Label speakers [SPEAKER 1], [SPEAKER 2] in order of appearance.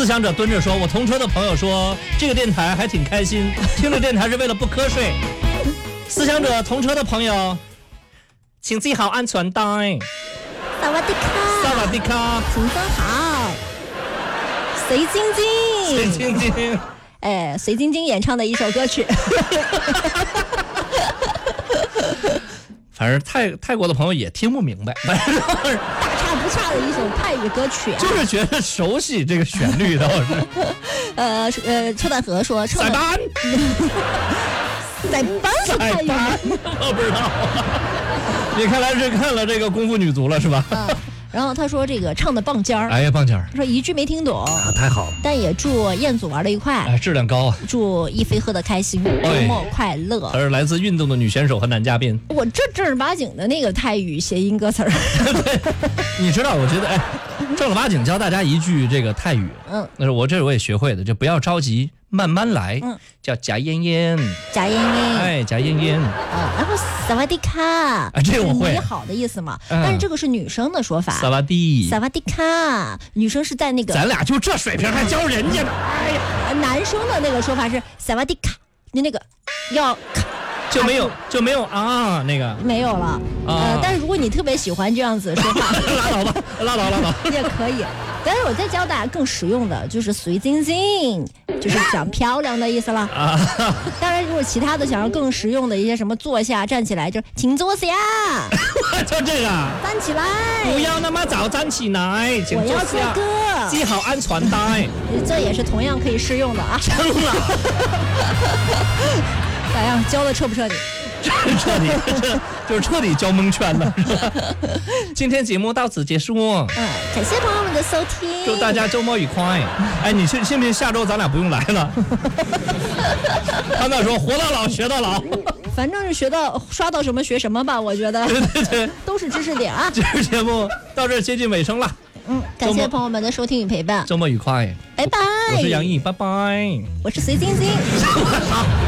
[SPEAKER 1] 思想者蹲着说，我同车的朋友说这个电台还挺开心，听着电台是为了不瞌睡。思想者同车的朋友，请系好安全带。
[SPEAKER 2] 萨瓦迪卡，
[SPEAKER 1] 萨瓦迪卡，
[SPEAKER 2] 请坐好。随晶晶，
[SPEAKER 1] 随晶晶，
[SPEAKER 2] 随晶晶演唱的一首歌曲。
[SPEAKER 1] 反正泰国的朋友也听不明白，反正
[SPEAKER 2] 大差不差的一首泰语歌曲、啊，
[SPEAKER 1] 就是觉得熟悉这个旋律倒
[SPEAKER 2] 是。车大河说，
[SPEAKER 1] 塞班，
[SPEAKER 2] 塞班是泰语吗？
[SPEAKER 1] 我不知道。你看来是看了这个功夫女足了是吧？
[SPEAKER 2] 然后他说这个唱的棒尖儿，
[SPEAKER 1] 哎呀棒尖儿，
[SPEAKER 2] 他说一句没听懂
[SPEAKER 1] 啊，太好了。
[SPEAKER 2] 但也祝彦祖玩得愉快，
[SPEAKER 1] 哎，质量高啊。
[SPEAKER 2] 祝一飞喝得开心，周末快乐。
[SPEAKER 1] 而来自运动的女选手和男嘉宾，
[SPEAKER 2] 我这正儿八经的那个泰语谐音歌词儿。
[SPEAKER 1] 你知道，我觉得正儿八经教大家一句这个泰语，那是我也学会的，就不要着急。慢慢来，叫贾燕燕，
[SPEAKER 2] 贾燕燕，
[SPEAKER 1] 哎，贾燕燕，
[SPEAKER 2] 然后萨瓦迪卡，
[SPEAKER 1] 这个我会，
[SPEAKER 2] 你好的意思嘛，但是这个是女生的说法，
[SPEAKER 1] 萨瓦迪，
[SPEAKER 2] 萨瓦迪卡，女生是在那个，
[SPEAKER 1] 咱俩就这水平还教人家呢，
[SPEAKER 2] 哎呀，男生的那个说法是萨瓦迪卡，你那个要。
[SPEAKER 1] 就没有啊，那个
[SPEAKER 2] 没有了但是如果你特别喜欢这样子说话，
[SPEAKER 1] 拉倒，
[SPEAKER 2] 也可以。但是我再教大家更实用的，就是随晶晶，就是讲漂亮的意思了。当然，如果其他的想要更实用的一些什么坐下、站起来，就请坐下。
[SPEAKER 1] 就这个，
[SPEAKER 2] 站起来，
[SPEAKER 1] 不要那么早站起来，请坐下。
[SPEAKER 2] 我要做歌，
[SPEAKER 1] 系好安全带。
[SPEAKER 2] 这也是同样可以适用的啊。
[SPEAKER 1] 真了。
[SPEAKER 2] 咋样？教的彻不彻底？
[SPEAKER 1] 彻底，就是彻底教蒙圈了，是吧？今天节目到此结束。
[SPEAKER 2] 感谢朋友们的收听，
[SPEAKER 1] 祝大家周末愉快。哎，你信不信下周咱俩不用来了？他那说活到老学到老，
[SPEAKER 2] 反正是刷到什么学什么吧，我觉得。
[SPEAKER 1] 对，
[SPEAKER 2] 都是知识点啊。
[SPEAKER 1] 这个节目到这儿接近尾声了。
[SPEAKER 2] 感谢朋友们的收听与陪伴，
[SPEAKER 1] 周末愉快，
[SPEAKER 2] 拜拜。
[SPEAKER 1] 我是杨毅，拜拜。
[SPEAKER 2] 我是随晶晶。